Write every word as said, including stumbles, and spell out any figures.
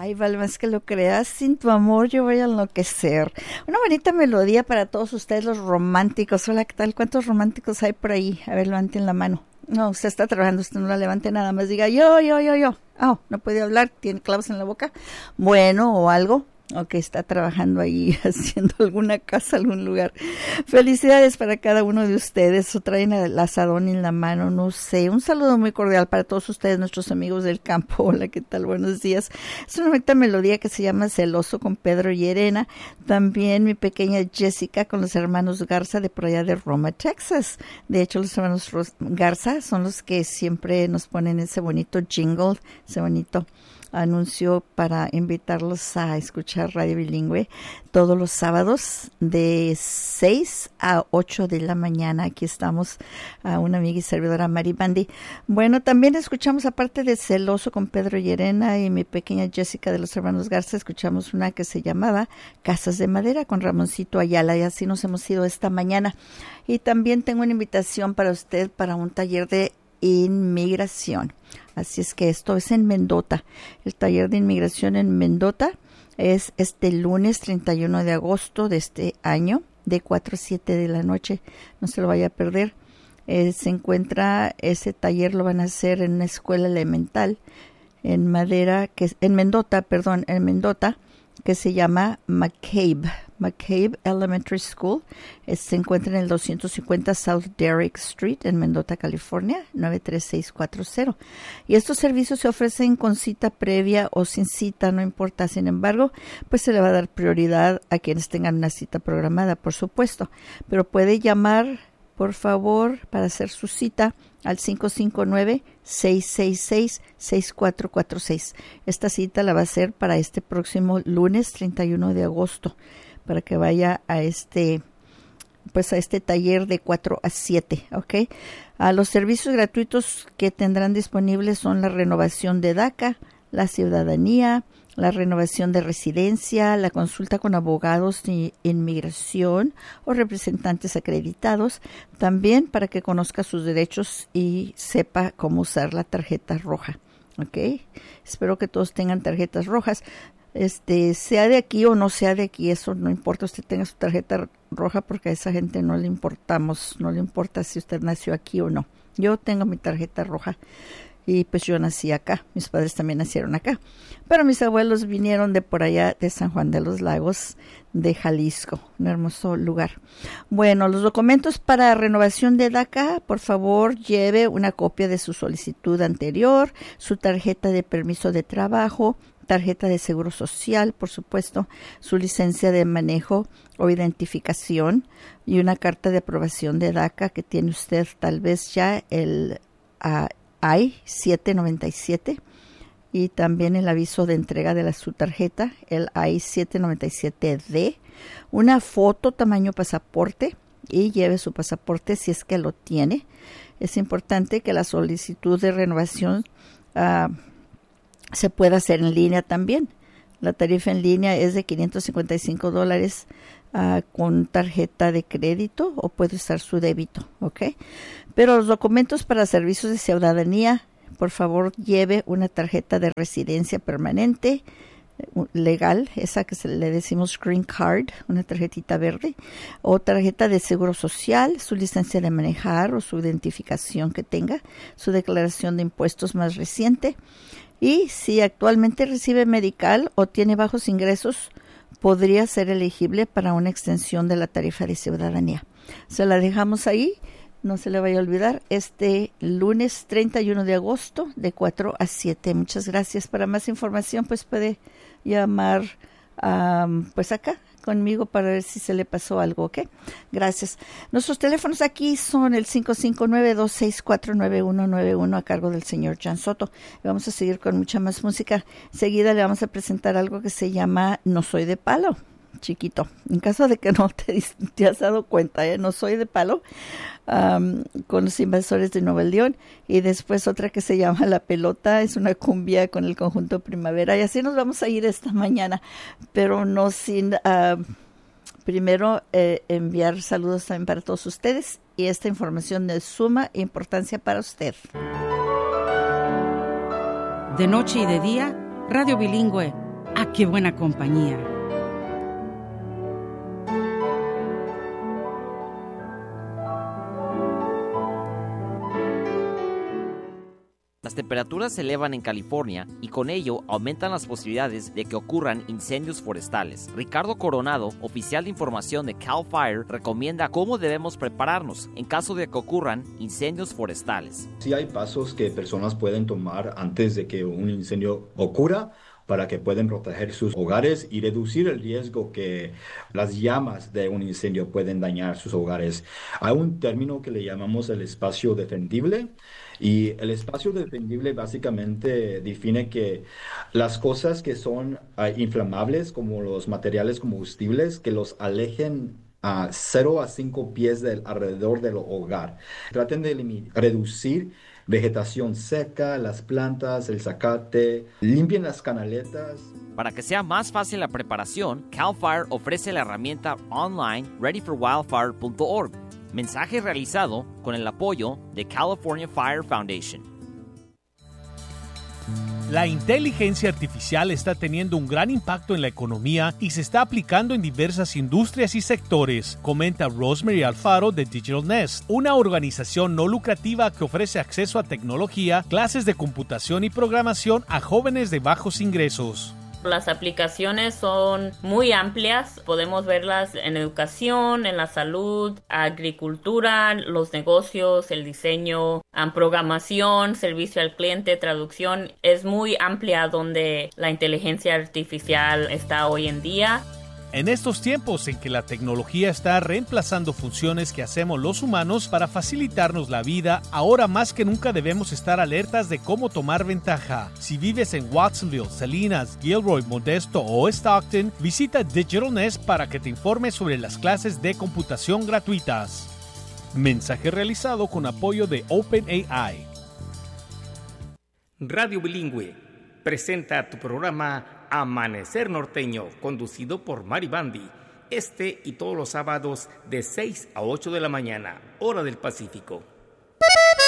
Ay, vale, más que lo creas, sin tu amor yo voy a enloquecer. Una bonita melodía para todos ustedes los románticos. Hola, ¿qué tal? ¿Cuántos románticos hay por ahí? A ver, levanten la mano. No, usted está trabajando, usted no la levante nada más. Diga, yo, yo, yo, yo. Oh, no puede hablar, tiene clavos en la boca. Bueno, o algo. O que está trabajando ahí haciendo alguna casa, algún lugar. Felicidades para cada uno de ustedes. O traen el asadón en la mano, no sé. Un saludo muy cordial para todos ustedes, nuestros amigos del campo. Hola, ¿qué tal? Buenos días. Es una bonita melodía que se llama Celoso con Pedro Llerena. También mi pequeña Jessica con los hermanos Garza de por allá de Roma, Texas. De hecho, los hermanos Garza son los que siempre nos ponen ese bonito jingle, ese bonito anuncio para invitarlos a escuchar Radio Bilingüe todos los sábados de seis a ocho de la mañana. Aquí estamos, a una amiga y servidora Mari Bandi. Bueno, también escuchamos, aparte de Celoso con Pedro Llerena y mi pequeña Jessica de los hermanos Garza, escuchamos una que se llamaba Casas de Madera con Ramoncito Ayala, y así nos hemos ido esta mañana. Y también tengo una invitación para usted para un taller de inmigración. Así es que esto es en Mendota. El taller de inmigración en Mendota es este lunes treinta y uno de agosto de este año, de cuatro a siete de la noche. No se lo vaya a perder. Eh, se encuentra, ese taller lo van a hacer en una escuela elemental en Madera, que en Mendota, perdón, en Mendota, que se llama McCabe, McCabe Elementary School. Es, se encuentra en el doscientos cincuenta South Derrick Street en Mendota, California, nueve tres seis cuatro cero. Y estos servicios se ofrecen con cita previa o sin cita, no importa. Sin embargo, pues se le va a dar prioridad a quienes tengan una cita programada, por supuesto. Pero puede llamar, por favor, para hacer su cita al cinco cinco nueve, seis seis seis, seis cuatro cuatro seis. Esta cita la va a hacer para este próximo lunes treinta y uno de agosto, para que vaya a este, pues a este taller de cuatro a siete, ¿ok? A los servicios gratuitos que tendrán disponibles son la renovación de DACA, la ciudadanía, la renovación de residencia, la consulta con abogados de inmigración o representantes acreditados, también para que conozca sus derechos y sepa cómo usar la tarjeta roja, ¿ok? Espero que todos tengan tarjetas rojas. Este, sea de aquí o no sea de aquí, eso no importa, usted tenga su tarjeta roja, porque a esa gente no le importamos, no le importa si usted nació aquí o no. Yo tengo mi tarjeta roja. Y pues yo nací acá, mis padres también nacieron acá, pero mis abuelos vinieron de por allá de San Juan de los Lagos, de Jalisco, un hermoso lugar. Bueno, los documentos para renovación de DACA, por favor lleve una copia de su solicitud anterior, su tarjeta de permiso de trabajo, tarjeta de seguro social, por supuesto, su licencia de manejo o identificación y una carta de aprobación de DACA que tiene usted tal vez ya el uh, I siete noventa y siete, y también el aviso de entrega de la, su tarjeta, el I siete noventa y siete D, una foto tamaño pasaporte, y lleve su pasaporte si es que lo tiene. Es importante que la solicitud de renovación uh, se pueda hacer en línea también. La tarifa en línea es de quinientos cincuenta y cinco dólares uh, con tarjeta de crédito, o puede usar su débito, ¿ok? Pero los documentos para servicios de ciudadanía, por favor lleve una tarjeta de residencia permanente legal, esa que se le decimos green card, una tarjetita verde, o tarjeta de seguro social, su licencia de manejar o su identificación que tenga, su declaración de impuestos más reciente, y si actualmente recibe medical o tiene bajos ingresos, podría ser elegible para una extensión de la tarifa de ciudadanía. Se la dejamos ahí. No se le vaya a olvidar, este lunes treinta y uno de agosto de cuatro a siete. Muchas gracias. Para más información, pues puede llamar um, pues acá conmigo para ver si se le pasó algo, ¿ok? Gracias. Nuestros teléfonos aquí son el cinco cinco nueve, dos seis cuatro, nueve uno nueve uno a cargo del señor Jan Soto. Vamos a seguir con mucha más música. Enseguida le vamos a presentar algo que se llama No Soy de Palo, chiquito. En caso de que no te, te has dado cuenta, ¿eh? No Soy de Palo, um, con los Invasores de Nuevo León, y después otra que se llama La Pelota, es una cumbia con el conjunto Primavera, y así nos vamos a ir esta mañana, pero no sin uh, primero eh, enviar saludos también para todos ustedes, y esta información de suma importancia para usted. De noche y de día, Radio Bilingüe ¡Ah, qué buena compañía! Las temperaturas se elevan en California y con ello aumentan las posibilidades de que ocurran incendios forestales. Ricardo Coronado, oficial de información de CAL FIRE, recomienda cómo debemos prepararnos en caso de que ocurran incendios forestales. Sí hay pasos que personas pueden tomar antes de que un incendio ocurra para que puedan proteger sus hogares y reducir el riesgo que las llamas de un incendio pueden dañar sus hogares. Hay un término que le llamamos el espacio defendible. Y el espacio defendible básicamente define que las cosas que son uh, inflamables, como los materiales combustibles, que los alejen a cero a cinco pies del, alrededor del hogar. Traten de eliminar, reducir vegetación seca, las plantas, el zacate, limpien las canaletas. Para que sea más fácil la preparación, CAL FIRE ofrece la herramienta online ready for wildfire punto org. Mensaje realizado con el apoyo de California Fire Foundation. La inteligencia artificial está teniendo un gran impacto en la economía y se está aplicando en diversas industrias y sectores, comenta Rosemary Alfaro de Digital Nest, una organización no lucrativa que ofrece acceso a tecnología, clases de computación y programación a jóvenes de bajos ingresos. Las aplicaciones son muy amplias, podemos verlas en educación, en la salud, agricultura, los negocios, el diseño, programación, servicio al cliente, traducción. Es muy amplia donde la inteligencia artificial está hoy en día. En estos tiempos en que la tecnología está reemplazando funciones que hacemos los humanos para facilitarnos la vida, ahora más que nunca debemos estar alertas de cómo tomar ventaja. Si vives en Watsonville, Salinas, Gilroy, Modesto o Stockton, visita Digital Nest para que te informes sobre las clases de computación gratuitas. Mensaje realizado con apoyo de OpenAI. Radio Bilingüe presenta tu programa Amanecer Norteño, conducido por Mari Bandi, este y todos los sábados de seis a ocho de la mañana, hora del Pacífico.